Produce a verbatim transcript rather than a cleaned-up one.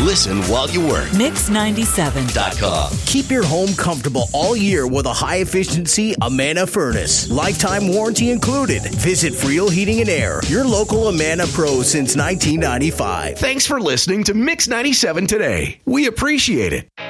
Listen while you work. Mix ninety-seven dot com. Keep your home comfortable all year with a high-efficiency Amana furnace. Lifetime warranty included. Visit Friel Heating and Air, your local Amana Pro since nineteen ninety-five. Thanks for listening to Mix ninety-seven Today. We appreciate it.